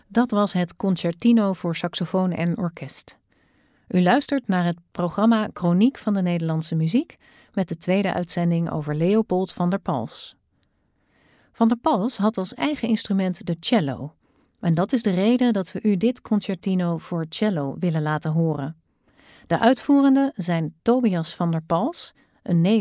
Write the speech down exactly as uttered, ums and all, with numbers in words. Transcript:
Dat was het Concertino voor saxofoon en orkest. U luistert naar het programma Chroniek van de Nederlandse Muziek met de tweede uitzending over Leopold van der Pals. Van der Pals had als eigen instrument de cello. En dat is de reden dat we u dit Concertino voor cello willen laten horen. De uitvoerenden zijn Tobias van der Pals, een Nederlander